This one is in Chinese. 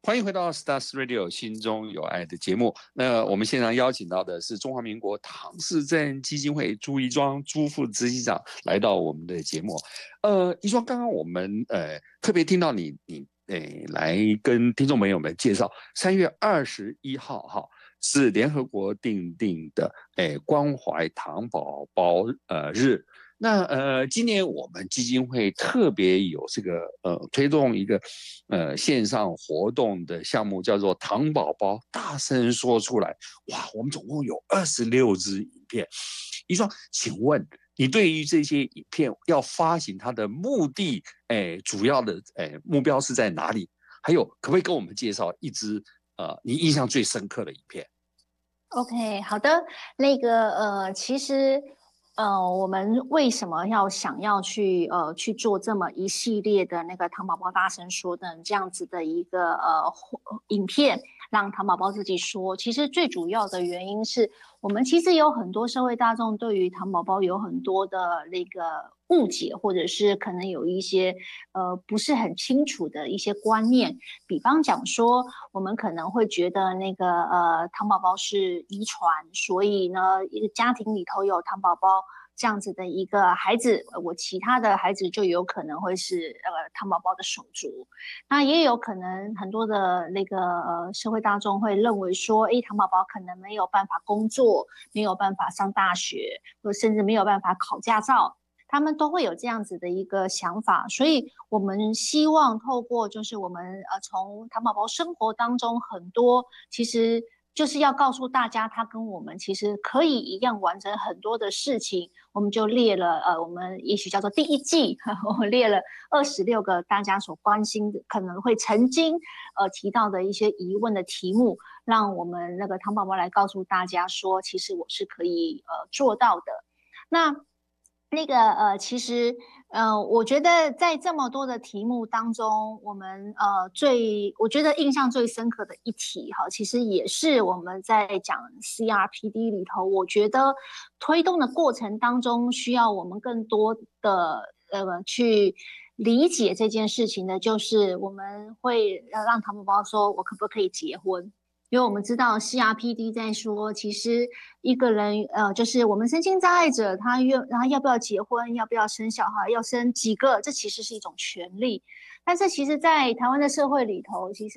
欢迎回到 Stars Radio 心中有爱的节目。那我们现场邀请到的是中华民国唐氏症人基金会朱一庄朱副执行长来到我们的节目。一庄，刚刚我们特别听到你来跟听众朋友们介绍3月21号是联合国定的关怀糖宝宝日。那今年我们基金会特别有这个推动一个线上活动的项目，叫做糖宝宝大声说出来。哇，我们总共有26支影片。一双，请问你对于这些影片要发行它的目的，主要的目标是在哪里？还有，可不可以跟我们介绍一支你印象最深刻的影片 ？OK， 好的，那个其实。我们为什么想要去做这么一系列的那个糖宝宝大声说的这样子的一个影片，让糖宝宝自己说？其实最主要的原因是我们其实有很多社会大众对于糖宝宝有很多的那个误解，或者是可能有一些不是很清楚的一些观念。比方讲说，我们可能会觉得那个糖宝宝是遗传，所以呢，一个家庭里头有糖宝宝这样子的一个孩子，我其他的孩子就有可能会是糖宝宝的手足。那也有可能很多的那个社会大众会认为说，糖宝宝可能没有办法工作，没有办法上大学，或甚至没有办法考驾照。他们都会有这样子的一个想法，所以我们希望透过就是我们从糖宝宝生活当中很多，其实就是要告诉大家，他跟我们其实可以一样完成很多的事情。我们就列了我们也许叫做第一季，我们列了26个大家所关心的，可能会曾经提到的一些疑问的题目，让我们那个糖宝宝来告诉大家说，其实我是可以做到的。那个其实我觉得在这么多的题目当中，我们我觉得印象最深刻的一题其实也是我们在讲 CRPD 里头，我觉得推动的过程当中需要我们更多的去理解这件事情的，就是我们会让糖宝宝说，我可不可以结婚？因为我们知道 CRPD 在说，其实一个人就是我们身心障碍者，他要不要结婚，要不要生小孩，要生几个，这其实是一种权利。但是其实在台湾的社会里头，其实